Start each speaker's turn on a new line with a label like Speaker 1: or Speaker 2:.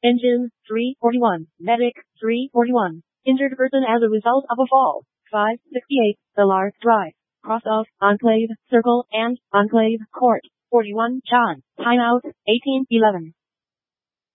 Speaker 1: Engine 341. Medic 341. Injured person as a result of a fall. 568. Villar Drive. Cross of Enclave Circle and Enclave Court. 41 John. Timeout 1811.